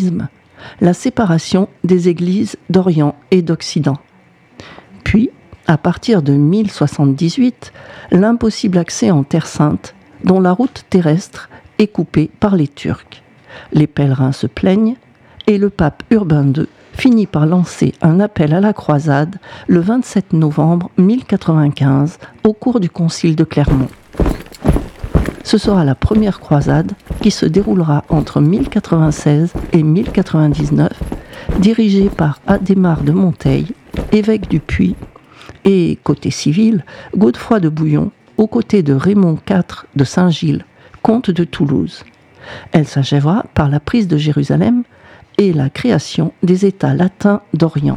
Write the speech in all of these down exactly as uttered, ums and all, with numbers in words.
schisme, la séparation des églises d'Orient et d'Occident. Puis, à partir de mille soixante-dix-huit, l'impossible accès en Terre Sainte, dont la route terrestre est coupée par les Turcs. Les pèlerins se plaignent et le pape Urbain deux finit par lancer un appel à la croisade le vingt-sept novembre mille quatre-vingt-quinze au cours du concile de Clermont. Ce sera la première croisade qui se déroulera entre mille quatre-vingt-seize et mille quatre-vingt-dix-neuf, dirigée par Adhémar de Monteil, évêque du Puy, et côté civil, Godefroy de Bouillon, aux côtés de Raymond quatre de Saint-Gilles, comte de Toulouse. Elle s'achèvera par la prise de Jérusalem et la création des États latins d'Orient.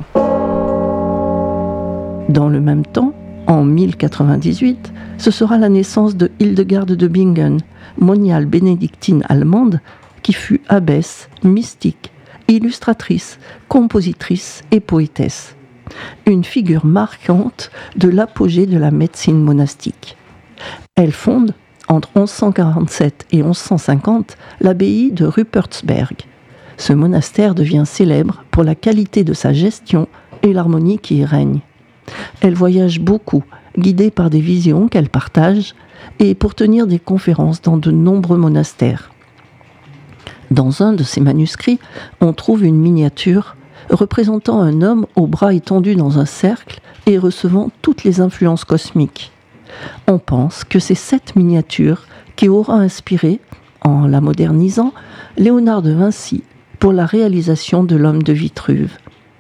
Dans le même temps, en mille quatre-vingt-dix-huit, ce sera la naissance de Hildegarde de Bingen, moniale bénédictine allemande, qui fut abbesse, mystique, illustratrice, compositrice et poétesse. Une figure marquante de l'apogée de la médecine monastique. Elle fonde, entre onze cent quarante-sept et onze cent cinquante, l'abbaye de Rupertsberg. Ce monastère devient célèbre pour la qualité de sa gestion et l'harmonie qui y règne. Elle voyage beaucoup, guidée par des visions qu'elle partage, et pour tenir des conférences dans de nombreux monastères. Dans un de ses manuscrits, on trouve une miniature représentant un homme aux bras étendus dans un cercle et recevant toutes les influences cosmiques. On pense que c'est cette miniature qui aura inspiré, en la modernisant, Léonard de Vinci pour la réalisation de l'homme de Vitruve.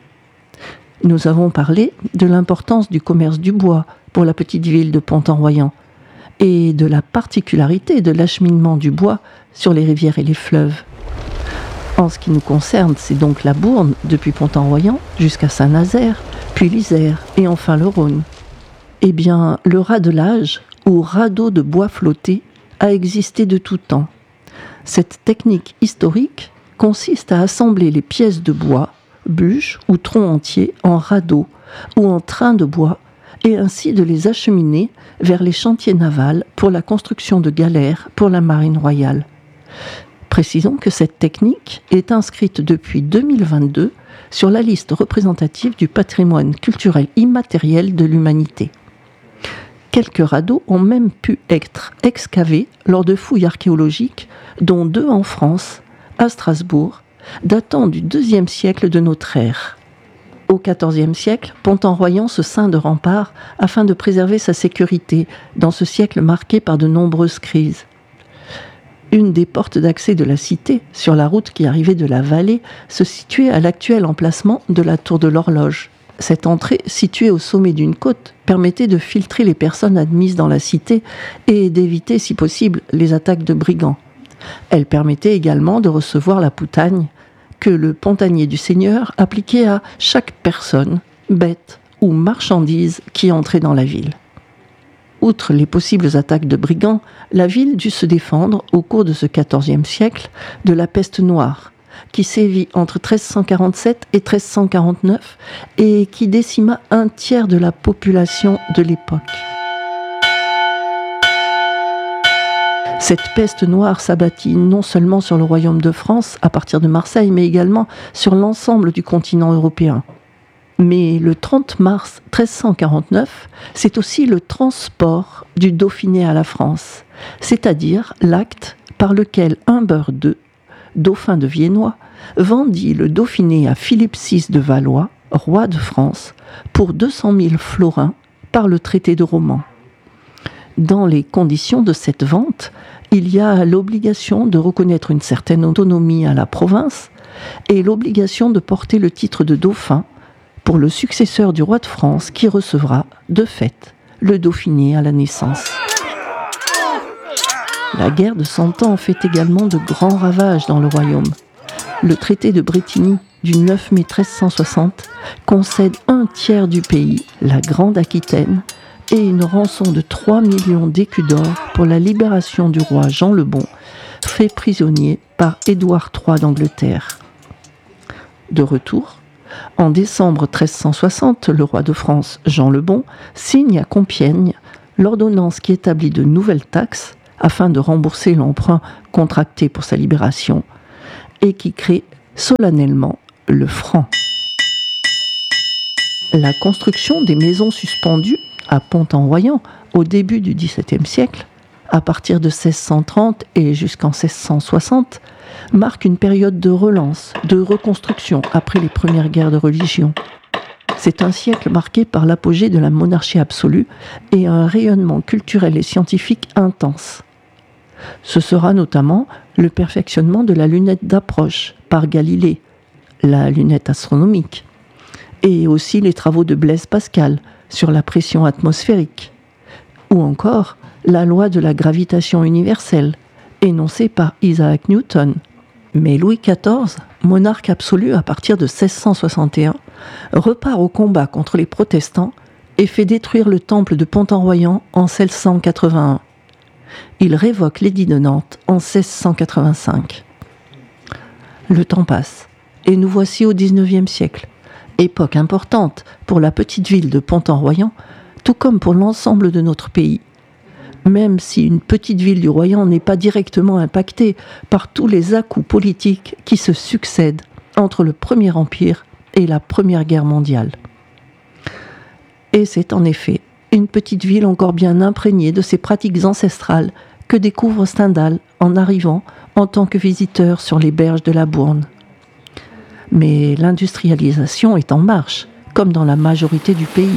Nous avons parlé de l'importance du commerce du bois pour la petite ville de Pont-en-Royans et de la particularité de l'acheminement du bois sur les rivières et les fleuves. En ce qui nous concerne, c'est donc la Bourne depuis Pont-en-Royans jusqu'à Saint-Nazaire, puis l'Isère et enfin le Rhône. Eh bien, le radelage, ou radeau de bois flotté, a existé de tout temps. Cette technique historique consiste à assembler les pièces de bois, bûches ou troncs entiers en radeaux ou en trains de bois et ainsi de les acheminer vers les chantiers navals pour la construction de galères pour la marine royale. Précisons que cette technique est inscrite depuis deux mille vingt-deux sur la liste représentative du patrimoine culturel immatériel de l'humanité. Quelques radeaux ont même pu être excavés lors de fouilles archéologiques, dont deux en France, à Strasbourg, datant du deuxième siècle de notre ère. Au quatorzième siècle, Pont-en-Royans se ceint de remparts afin de préserver sa sécurité dans ce siècle marqué par de nombreuses crises. Une des portes d'accès de la cité, sur la route qui arrivait de la vallée, se situait à l'actuel emplacement de la tour de l'horloge. Cette entrée, située au sommet d'une côte, permettait de filtrer les personnes admises dans la cité et d'éviter, si possible, les attaques de brigands. Elle permettait également de recevoir la poutagne que le pontanier du Seigneur appliquait à chaque personne, bête ou marchandise qui entrait dans la ville. Outre les possibles attaques de brigands, la ville dut se défendre au cours de ce quatorzième siècle de la peste noire, qui sévit entre treize cent quarante-sept et treize cent quarante-neuf et qui décima un tiers de la population de l'époque. Cette peste noire s'abattit non seulement sur le royaume de France à partir de Marseille, mais également sur l'ensemble du continent européen. Mais le trente mars treize cent quarante-neuf, c'est aussi le transport du Dauphiné à la France, c'est-à-dire l'acte par lequel Humbert deux, dauphin de Viennois, vendit le Dauphiné à Philippe six de Valois, roi de France, pour deux cent mille florins par le traité de Romans. Dans les conditions de cette vente, il y a l'obligation de reconnaître une certaine autonomie à la province et l'obligation de porter le titre de dauphin pour le successeur du roi de France qui recevra, de fait, le Dauphiné à la naissance. La guerre de Cent Ans fait également de grands ravages dans le royaume. Le traité de Brétigny du neuf mai treize cent soixante concède un tiers du pays, la Grande Aquitaine, et une rançon de trois millions d'écus d'or pour la libération du roi Jean le Bon, fait prisonnier par Édouard trois d'Angleterre. De retour, en décembre treize cent soixante, le roi de France, Jean le Bon, signe à Compiègne l'ordonnance qui établit de nouvelles taxes afin de rembourser l'emprunt contracté pour sa libération et qui crée solennellement le franc. La construction des maisons suspendues à Pont-en-Royan au début du dix-septième siècle, à partir de seize cent trente et jusqu'en seize cent soixante, marque une période de relance, de reconstruction après les premières guerres de religion. C'est un siècle marqué par l'apogée de la monarchie absolue et un rayonnement culturel et scientifique intense. Ce sera notamment le perfectionnement de la lunette d'approche par Galilée, la lunette astronomique, et aussi les travaux de Blaise Pascal sur la pression atmosphérique, ou encore la loi de la gravitation universelle, énoncée par Isaac Newton. Mais Louis quatorze, monarque absolu à partir de seize cent soixante et un, repart au combat contre les protestants et fait détruire le temple de Pont-en-Royan en seize cent quatre-vingt-un. Il révoque l'édit de Nantes en seize cent quatre-vingt-cinq. Le temps passe, et nous voici au dix-neuvième siècle, époque importante pour la petite ville de Pont-en-Royan, tout comme pour l'ensemble de notre pays. Même si une petite ville du Royan n'est pas directement impactée par tous les à-coups politiques qui se succèdent entre le Premier Empire et la Première Guerre mondiale. Et c'est en effet une petite ville encore bien imprégnée de ses pratiques ancestrales que découvre Stendhal en arrivant en tant que visiteur sur les berges de la Bourne. Mais l'industrialisation est en marche, comme dans la majorité du pays.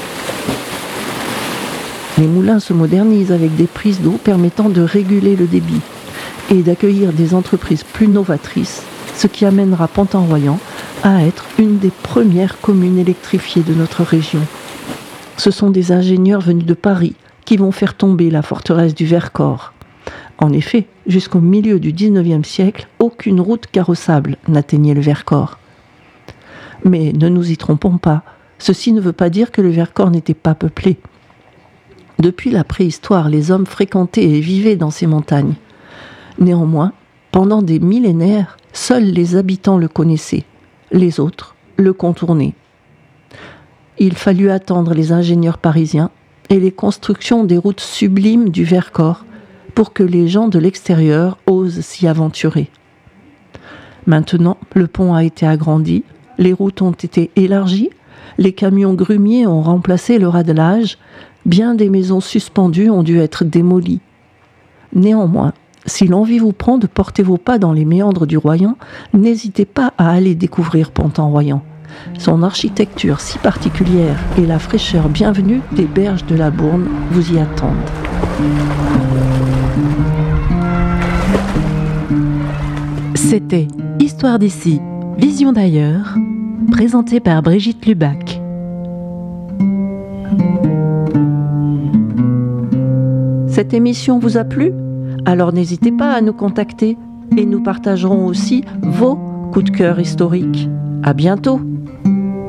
Les moulins se modernisent avec des prises d'eau permettant de réguler le débit et d'accueillir des entreprises plus novatrices, ce qui amènera Pont-en-Royan à être une des premières communes électrifiées de notre région. Ce sont des ingénieurs venus de Paris qui vont faire tomber la forteresse du Vercors. En effet, jusqu'au milieu du dix-neuvième siècle, aucune route carrossable n'atteignait le Vercors. Mais ne nous y trompons pas, ceci ne veut pas dire que le Vercors n'était pas peuplé. Depuis la préhistoire, les hommes fréquentaient et vivaient dans ces montagnes. Néanmoins, pendant des millénaires, seuls les habitants le connaissaient, les autres le contournaient. Il fallut attendre les ingénieurs parisiens et les constructions des routes sublimes du Vercors pour que les gens de l'extérieur osent s'y aventurer. Maintenant, le pont a été agrandi, les routes ont été élargies, les camions grumiers ont remplacé le radelage, bien des maisons suspendues ont dû être démolies. Néanmoins, si l'envie vous prend de porter vos pas dans les méandres du Royan, n'hésitez pas à aller découvrir Pont-en-Royan. Son architecture si particulière et la fraîcheur bienvenue des berges de la Bourne vous y attendent. C'était Histoire d'ici, Vision d'ailleurs, présenté par Brigitte Lubac. Cette émission vous a plu ? Alors n'hésitez pas à nous contacter et nous partagerons aussi vos coups de cœur historiques. À bientôt!